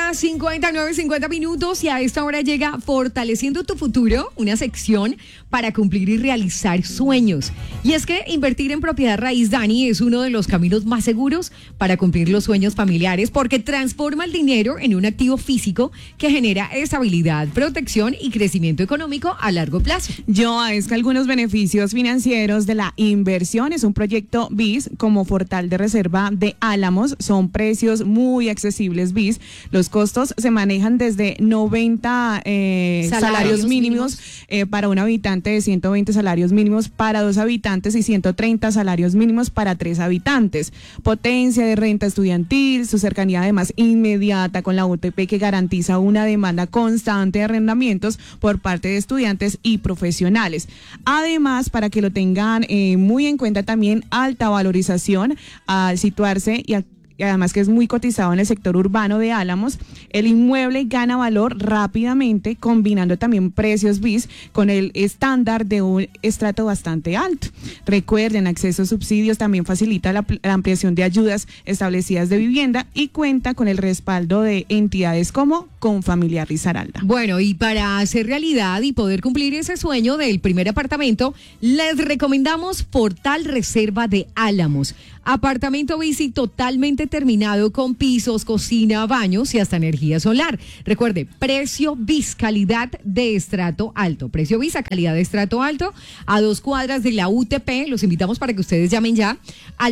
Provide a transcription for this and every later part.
9:50 y a esta hora llega Fortaleciendo tu Futuro, una sección para cumplir y realizar sueños. Y es que invertir en propiedad raíz, Dani, es uno de los caminos más seguros para cumplir los sueños familiares porque transforma el dinero en un activo físico que genera estabilidad, protección y crecimiento económico a largo plazo. Es que algunos beneficios financieros de la inversión es un proyecto BIS como Fortal de Reserva de Álamos. Son precios muy accesibles BIS. Los costos se manejan desde 90 salarios mínimos para un habitante, de 120 salarios mínimos para 2 habitantes y 130 salarios mínimos para 3 habitantes. Potencia de renta estudiantil, su cercanía además inmediata con la UTP que garantiza una demanda constante de arrendamientos por parte de estudiantes y profesionales. Además, para que lo tengan muy en cuenta también, alta valorización al situarse y además que es muy cotizado en el sector urbano de Álamos. El inmueble gana valor rápidamente, combinando también precios BIS con el estándar de un estrato bastante alto. Recuerden, acceso a subsidios también facilita la ampliación de ayudas establecidas de vivienda y cuenta con el respaldo de entidades como Confamiliar Risaralda. Bueno, y para hacer realidad y poder cumplir ese sueño del primer apartamento, les recomendamos Fortal Reserva de Álamos. Apartamento bici totalmente terminado con pisos, cocina, baños y hasta energía solar. Recuerde, precio BIS, calidad de estrato alto. Precio BIS a calidad de estrato alto, a 2 cuadras de la UTP. Los invitamos para que ustedes llamen ya al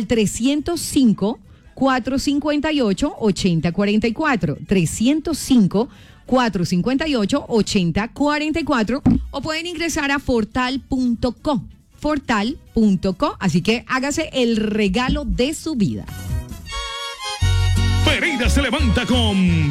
305-458-8044. 305-458-8044 o pueden ingresar a fortal.co. Fortal.co, así que hágase el regalo de su vida. Pereira se levanta con